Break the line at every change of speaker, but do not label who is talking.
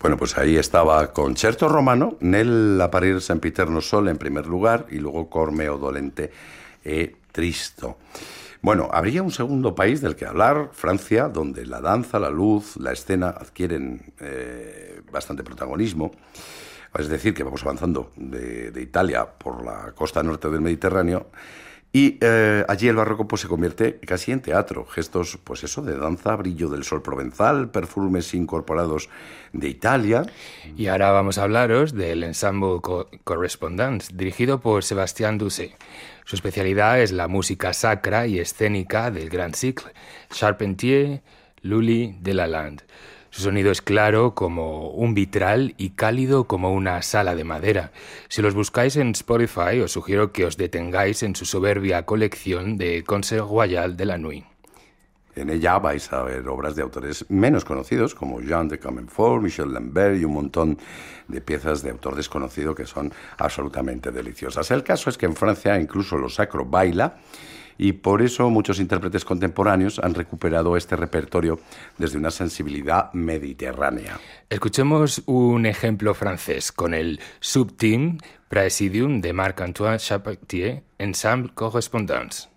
Bueno, pues ahí estaba Concerto Romano, nell'apparir sempiterno sole en primer lugar y luego Cormeo dolente e tristo. Bueno, habría un segundo país del que hablar, Francia, donde la danza, la luz, la escena adquieren bastante protagonismo. Es decir, que vamos avanzando de Italia por la costa norte del Mediterráneo y allí el barroco pues se convierte casi en teatro. Gestos, pues eso, de danza, brillo del sol provenzal, perfumes incorporados de Italia.
Y ahora vamos a hablaros del Ensemble Correspondance, dirigido por Sébastien Doucet. Su especialidad es la música sacra y escénica del Grand Cycle, Charpentier, Lully, Delalande. Su sonido es claro como un vitral y cálido como una sala de madera. Si los buscáis en Spotify, os sugiero que os detengáis en su soberbia colección de Concert Royal de la Nuit.
En ella vais a ver obras de autores menos conocidos como Jean de Comenfort, Michel Lambert y un montón de piezas de autor desconocido que son absolutamente deliciosas. El caso es que en Francia incluso lo sacro baila y por eso muchos intérpretes contemporáneos han recuperado este repertorio desde una sensibilidad mediterránea.
Escuchemos un ejemplo francés con el Subteam Praesidium de Marc-Antoine Charpentier, Ensemble Correspondance.